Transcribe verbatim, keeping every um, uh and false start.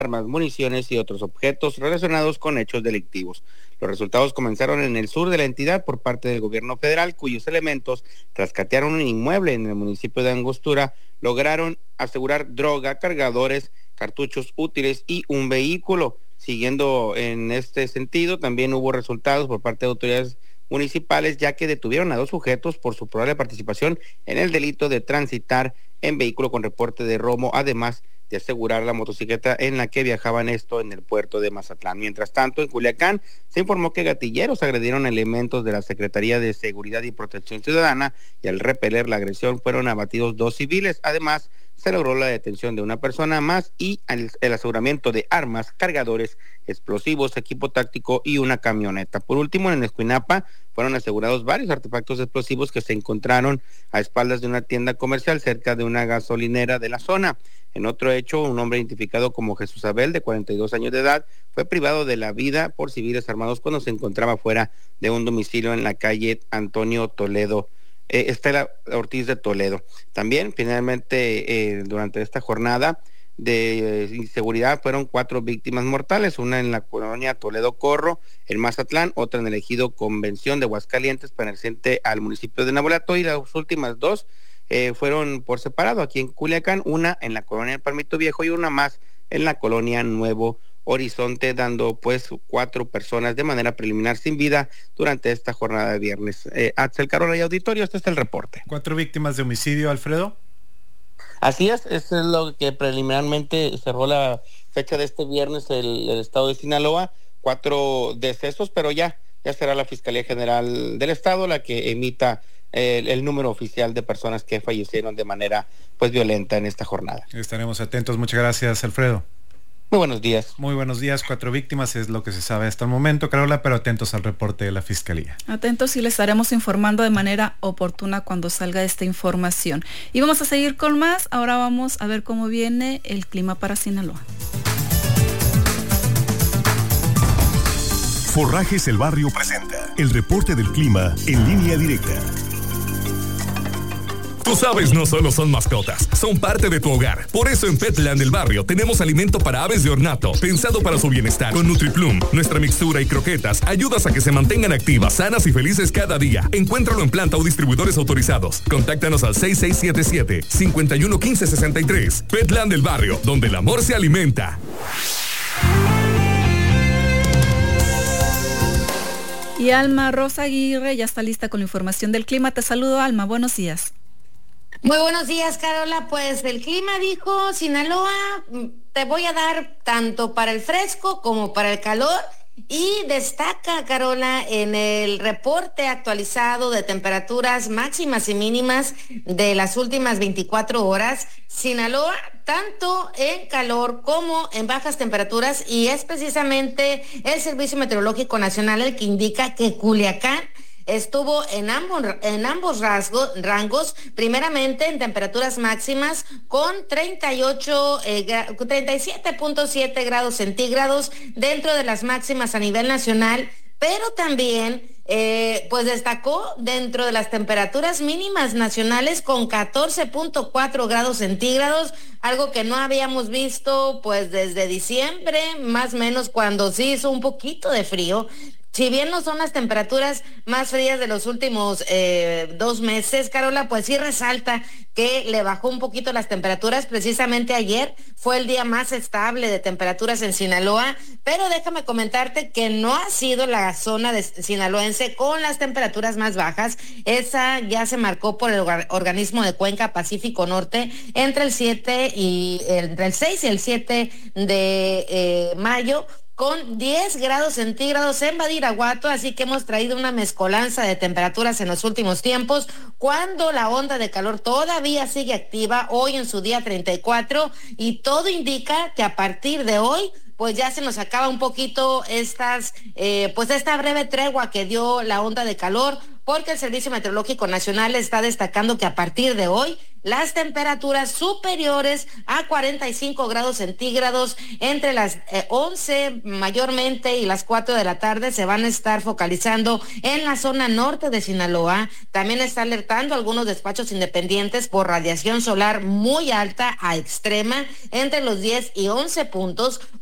armas, municiones y otros objetos relacionados con hechos delictivos. Los resultados comenzaron en el sur de la entidad por parte del gobierno federal, cuyos elementos, tras catear un inmueble en el municipio de Angostura, lograron asegurar droga, cargadores, cartuchos útiles y un vehículo. Siguiendo en este sentido, también hubo resultados por parte de autoridades municipales, ya que detuvieron a dos sujetos por su probable participación en el delito de transitar en vehículo con reporte de robo, además de asegurar la motocicleta en la que viajaban, esto en el puerto de Mazatlán. Mientras tanto, en Culiacán se informó que gatilleros agredieron elementos de la Secretaría de Seguridad y Protección Ciudadana y al repeler la agresión fueron abatidos dos civiles. Además, se logró la detención de una persona más y el, el aseguramiento de armas, cargadores, explosivos, equipo táctico y una camioneta. Por último, en Escuinapa fueron asegurados varios artefactos explosivos que se encontraron a espaldas de una tienda comercial cerca de una gasolinera de la zona. En otro hecho, un hombre identificado como Jesús Abel, de cuarenta y dos años de edad, fue privado de la vida por civiles armados cuando se encontraba fuera de un domicilio en la calle Antonio Toledo, eh, Estela Ortiz de Toledo. También, finalmente, eh, durante esta jornada de eh, inseguridad fueron cuatro víctimas mortales, una en la colonia Toledo Corro, en Mazatlán, otra en el ejido Convención de Aguascalientes, perteneciente al municipio de Navolato, y las últimas dos eh, fueron por separado aquí en Culiacán, una en la colonia Palmito Viejo y una más en la colonia Nuevo Horizonte, dando pues cuatro personas de manera preliminar sin vida durante esta jornada de viernes. Eh, Axel, Carola y auditorio, este es el reporte. Cuatro víctimas de homicidio, Alfredo. Así es, eso es lo que preliminarmente cerró la fecha de este viernes el, el estado de Sinaloa, cuatro decesos, pero ya, ya será la Fiscalía General del Estado la que emita el, el número oficial de personas que fallecieron de manera pues violenta en esta jornada. Estaremos atentos, muchas gracias, Alfredo. Muy buenos días. Muy buenos días, cuatro víctimas es lo que se sabe hasta el momento, Carola, pero atentos al reporte de la Fiscalía. Atentos y les estaremos informando de manera oportuna cuando salga esta información. Y vamos a seguir con más, ahora vamos a ver cómo viene el clima para Sinaloa. Forrajes El Barrio presenta el reporte del clima en línea directa. Tus aves no solo son mascotas, son parte de tu hogar. Por eso en Petland del Barrio tenemos alimento para aves de ornato, pensado para su bienestar. Con NutriPlum, nuestra mixtura y croquetas ayudas a que se mantengan activas, sanas y felices cada día. Encuéntralo en planta o distribuidores autorizados. Contáctanos al seis seis siete siete, cinco uno uno, uno cinco seis tres. Petland del Barrio, donde el amor se alimenta. Y Alma Rosa Aguirre ya está lista con la información del clima. Te saludo, Alma, buenos días. Muy buenos días, Carola. Pues el clima, dijo Sinaloa, te voy a dar tanto para el fresco como para el calor. Y destaca, Carola, en el reporte actualizado de temperaturas máximas y mínimas de las últimas veinticuatro horas, Sinaloa, tanto en calor como en bajas temperaturas, y es precisamente el Servicio Meteorológico Nacional el que indica que Culiacán estuvo en ambos, en ambos rasgos, rangos, primeramente en temperaturas máximas con treinta y ocho, eh, treinta y siete punto siete grados centígrados dentro de las máximas a nivel nacional, pero también eh, pues destacó dentro de las temperaturas mínimas nacionales con catorce punto cuatro grados centígrados, algo que no habíamos visto pues desde diciembre, más o menos, cuando sí hizo un poquito de frío. Si bien no son las temperaturas más frías de los últimos eh, dos meses, Carola, pues sí resalta que le bajó un poquito las temperaturas. Precisamente ayer fue el día más estable de temperaturas en Sinaloa, pero déjame comentarte que no ha sido la zona de sinaloense con las temperaturas más bajas. Esa ya se marcó por el organismo de Cuenca Pacífico Norte entre el siete y entre el seis y el siete de eh, mayo, con diez grados centígrados en Badiraguato, así que hemos traído una mezcolanza de temperaturas en los últimos tiempos, cuando la onda de calor todavía sigue activa, hoy en su día treinta y cuatro, y todo indica que a partir de hoy pues ya se nos acaba un poquito estas, eh, pues esta breve tregua que dio la onda de calor, porque el Servicio Meteorológico Nacional está destacando que a partir de hoy las temperaturas superiores a cuarenta y cinco grados centígrados entre las eh, once mayormente y las cuatro de la tarde se van a estar focalizando en la zona norte de Sinaloa. También está alertando algunos despachos independientes por radiación solar muy alta a extrema entre los diez y once puntos.